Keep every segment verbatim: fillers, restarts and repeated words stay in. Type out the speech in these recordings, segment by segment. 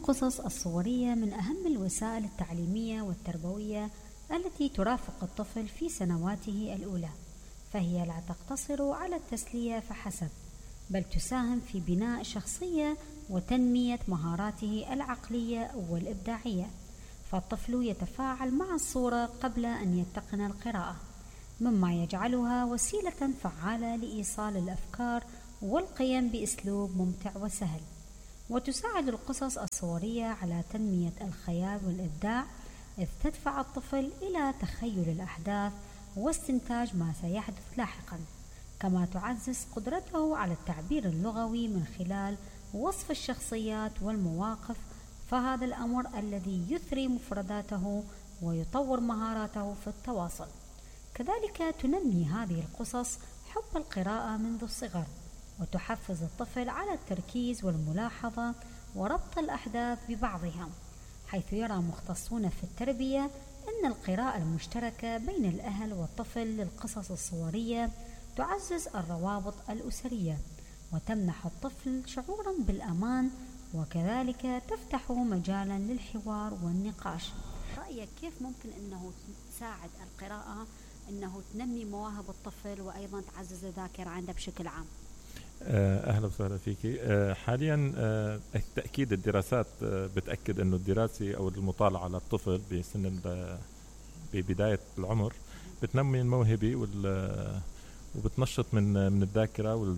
القصص الصورية من أهم الوسائل التعليمية والتربوية التي ترافق الطفل في سنواته الأولى، فهي لا تقتصر على التسلية فحسب، بل تساهم في بناء شخصية وتنمية مهاراته العقلية والإبداعية. فالطفل يتفاعل مع الصورة قبل أن يتقن القراءة، مما يجعلها وسيلة فعالة لإيصال الأفكار والقيم بأسلوب ممتع وسهل. وتساعد القصص الصورية على تنمية الخيال والإبداع، إذ تدفع الطفل إلى تخيل الأحداث واستنتاج ما سيحدث لاحقا، كما تعزز قدرته على التعبير اللغوي من خلال وصف الشخصيات والمواقف، فهذا الأمر الذي يثري مفرداته ويطور مهاراته في التواصل. كذلك تنمي هذه القصص حب القراءة منذ الصغر، وتحفز الطفل على التركيز والملاحظة وربط الأحداث ببعضها، حيث يرى مختصون في التربية أن القراءة المشتركة بين الأهل والطفل للقصص الصورية تعزز الروابط الأسرية وتمنح الطفل شعورا بالأمان، وكذلك تفتح مجالا للحوار والنقاش. رأيك كيف ممكن أنه تساعد القراءة أنه تنمي مواهب الطفل وأيضا تعزز الذاكرة عنده بشكل عام؟ أهلا وسهلا فيك. حاليا تأكيد الدراسات بتأكد أنه الدراسة أو المطالعة على الطفل بسن ببداية العمر بتنمي الموهبة وبتنشط من من الذاكرة وال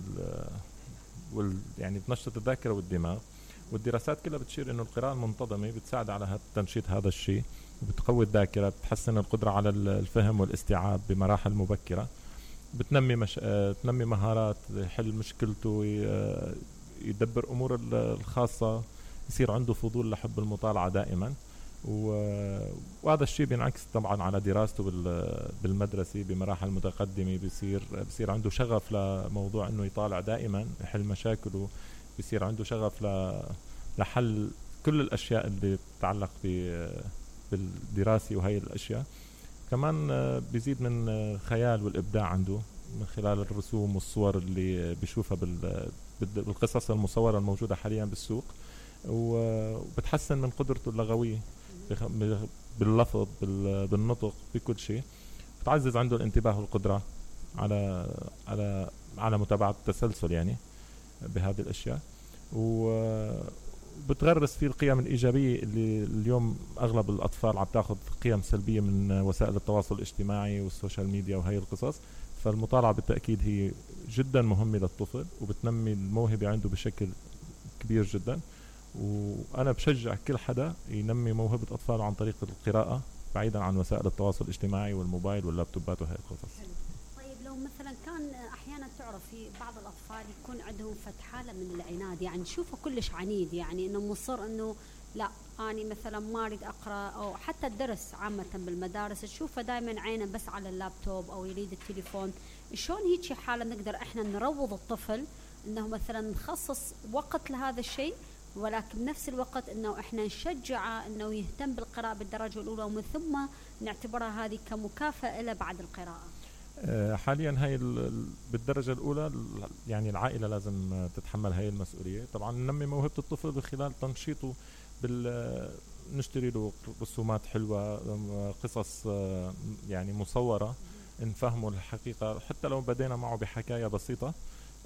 وال يعني بتنشط الذاكرة والدماغ. والدراسات كلها بتشير إنه القراءة المنتظمة بتساعد على تنشيط هذا الشيء، وبتقوي الذاكرة، بتحسن القدرة على الفهم والاستيعاب بمراحل مبكرة، بتنمي مش... تنمي مهارات، يحل مشكلته، يدبر أمور الخاصة، يصير عنده فضول لحب المطالعة دائما. و... وهذا الشيء بينعكس طبعا على دراسته بال... بالمدرسة بمراحل متقدمة، بيصير بيصير عنده شغف لموضوع إنه يطالع دائما، يحل مشاكله، بيصير عنده شغف ل... لحل كل الأشياء اللي بتتعلق ب... بالدراسة وهي الأشياء. كمان بيزيد من خيال والإبداع عنده من خلال الرسوم والصور اللي بيشوفها بال... بالقصص المصورة الموجودة حاليا بالسوق، وبتحسن من قدرته اللغوية باللفظ بالنطق بكل شيء، بتعزز عنده الانتباه والقدرة على على على متابعة التسلسل يعني بهذه الأشياء، وبتغرس فيه القيم الإيجابية اللي اليوم أغلب الأطفال عم تاخذ قيم سلبية من وسائل التواصل الاجتماعي والسوشيال ميديا وهي القصص. فالمطالعة بالتأكيد هي جدا مهمة للطفل وبتنمي الموهبة عنده بشكل كبير جدا، وأنا بشجع كل حدا ينمي موهبة أطفاله عن طريق القراءة بعيدا عن وسائل التواصل الاجتماعي والموبايل واللابتوبات وهي القصص. طيب لو مثلا كان أحيانا تعرف في بعض الأطفال يكون عندهم فتحالة من العناد، يعني شوفه كلش عنيد، يعني إنه مصر إنه لا أنا مثلا ما أريد أقرأ، أو حتى الدرس عامة بالمدارس تشوفه دائما عينه بس على اللابتوب أو يريد التليفون. شلون هيك حالة نقدر إحنا نروض الطفل إنه مثلا نخصص وقت لهذا الشيء، ولكن بنفس الوقت إنه إحنا نشجعه إنه يهتم بالقراءة بالدرجة الأولى، ومن ثم نعتبرها هذه كمكافأة له بعد القراءة؟ حاليا هاي بالدرجة الأولى يعني العائلة لازم تتحمل هاي المسؤولية. طبعا ننمي موهبة الطفل بخلال تنشيطه بال نشتري له رسومات حلوة، قصص يعني مصورة نفهمه الحقيقة، حتى لو بدينا معه بحكاية بسيطة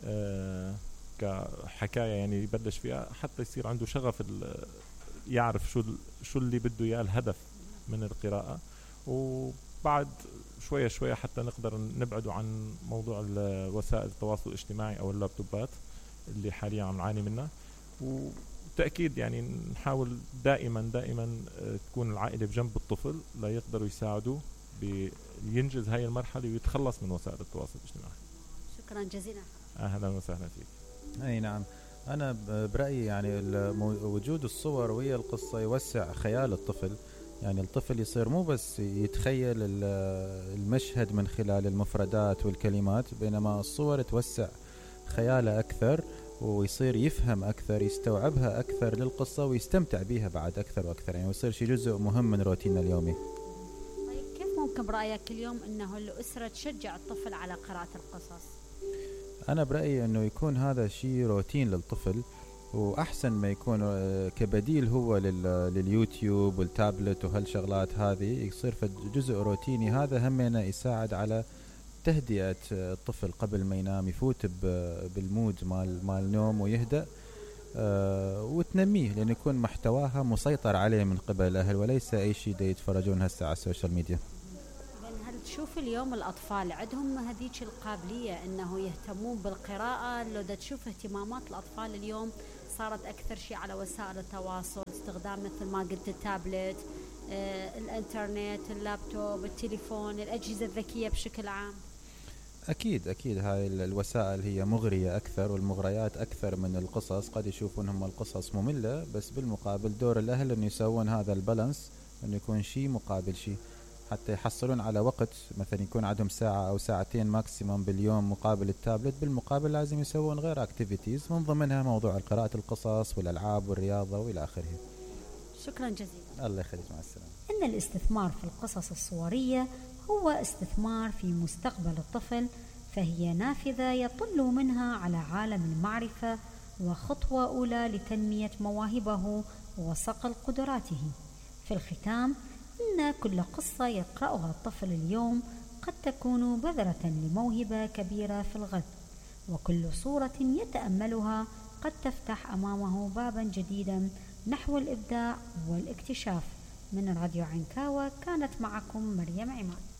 كحكاية يعني يبلش فيها حتى يصير عنده شغف يعرف شو شو اللي بده اياه الهدف من القراءة. وبعد شوية شوية حتى نقدر نبعده عن موضوع وسائل التواصل الاجتماعي أو اللابتوبات اللي حاليا عم نعاني منها. وتأكيد يعني نحاول دائما دائما تكون العائلة بجنب الطفل لا يقدروا يساعدوا بينجز هاي المرحلة ويتخلص من وسائل التواصل الاجتماعي. شكرا جزيلا. أهلا وسهلا فيك. أي نعم، أنا برأيي يعني وجود الصور وهي القصة يوسع خيال الطفل، يعني الطفل يصير مو بس يتخيل المشهد من خلال المفردات والكلمات، بينما الصور توسع خياله أكثر ويصير يفهم أكثر، يستوعبها أكثر للقصة ويستمتع بها بعد أكثر وأكثر، يعني يصير شيء جزء مهم من روتيننا اليومي. طيب كيف ممكن برأيك اليوم أنه الأسرة تشجع الطفل على قراءة القصص؟ أنا برأيي أنه يكون هذا شيء روتين للطفل، وأحسن ما يكون كبديل هو لليوتيوب والتابلت وهالشغلات هذه، يصير في جزء روتيني. هذا همنا يساعد على تهدئة الطفل قبل ما ينام، يفوت بالمود مال مال نوم ويهدأ، أه وتنميه، لأن يكون محتواها مسيطر عليه من قبل الأهل وليس أي شيء دا يتفرجون هسه على السوشيال ميديا. هل تشوف اليوم الأطفال عندهم هذيك القابلية أنه يهتمون بالقراءة؟ لو دا تشوف اهتمامات الأطفال اليوم صارت أكثر شيء على وسائل التواصل، استخدام مثل ما قلت التابلت، آه، الانترنت، اللابتوب، التليفون، الأجهزة الذكية بشكل عام. أكيد أكيد هاي الوسائل هي مغرية أكثر، والمغريات أكثر من القصص. قد يشوفون هم القصص مملة، بس بالمقابل دور الأهل أن يسوون هذا البالانس، أن يكون شيء مقابل شيء، حتى يحصلون على وقت. مثلا يكون عندهم ساعة أو ساعتين ماكسيموم باليوم مقابل التابلت، بالمقابل لازم يسوون غير اكتيفيتيز، من ضمنها موضوع قراءة القصص والألعاب والرياضة وإلى آخره. شكرا جزيلا. الله يخليك، مع السلامة. إن الاستثمار في القصص الصورية هو استثمار في مستقبل الطفل، فهي نافذة يطل منها على عالم المعرفة، وخطوة أولى لتنمية مواهبه وصقل قدراته. في الختام، إن كل قصة يقرأها الطفل اليوم قد تكون بذرة لموهبة كبيرة في الغد، وكل صورة يتأملها قد تفتح أمامه بابا جديدا نحو الإبداع والاكتشاف. من راديو عنكاوة كانت معكم مريم عماد.